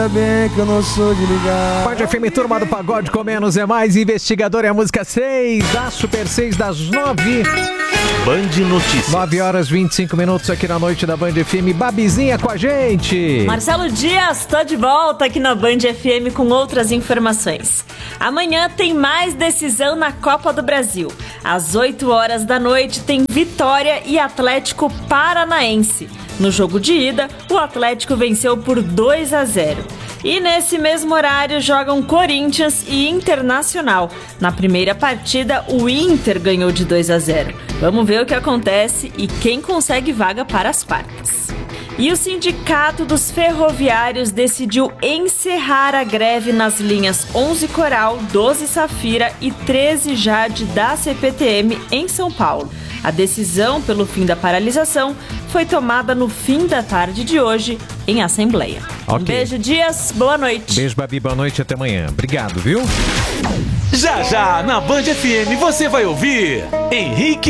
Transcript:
Bem que eu não sou de ligar. Band FM, turma do pagode com menos é mais. Investigador é a música 6, da Super 6 das 9. Band Notícias. 9 horas 25 minutos aqui na noite da Band FM. Babizinha com a gente. Marcelo Dias, tô de volta aqui na Band FM com outras informações. Amanhã tem mais decisão na Copa do Brasil. Às 8 horas da noite tem Vitória e Atlético Paranaense. No jogo de ida, o Atlético venceu por 2-0. E nesse mesmo horário jogam Corinthians e Internacional. Na primeira partida, o Inter ganhou de 2-0. Vamos ver o que acontece e quem consegue vaga para as quartas. E o Sindicato dos Ferroviários decidiu encerrar a greve nas linhas 11 Coral, 12 Safira e 13 Jade da CPTM em São Paulo. A decisão pelo fim da paralisação foi tomada no fim da tarde de hoje em assembleia. Okay. Um beijo, Dias. Boa noite. Beijo, Babi. Boa noite. Até amanhã. Obrigado, viu? Já, na Band FM você vai ouvir Henrique